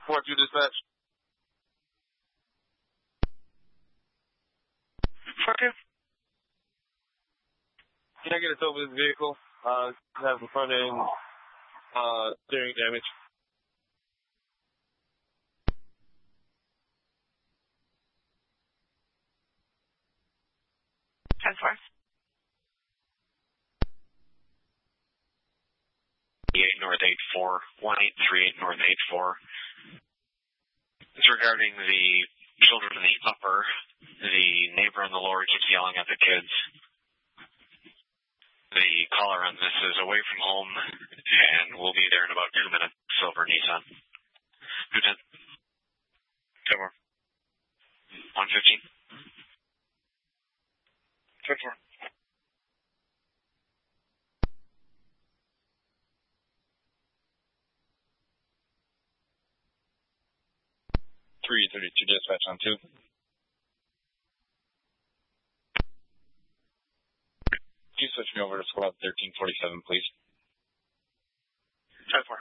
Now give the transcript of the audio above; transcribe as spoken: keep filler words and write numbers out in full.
four two dispatch. four two. Can I get a tow of this vehicle? Uh, has the front end, uh, steering damage. ten four. eight North eight four, one eight three eight North eight four. It's regarding the children in the upper. The neighbor on the lower keeps yelling at the kids. The caller on this is away from home, and we'll be there in about two minutes. Silver Nissan. Lieutenant. Silver. one fifteen. Silver. three thirty-two dispatch on two. Can you switch me over to squad thirteen forty-seven, please? ten four.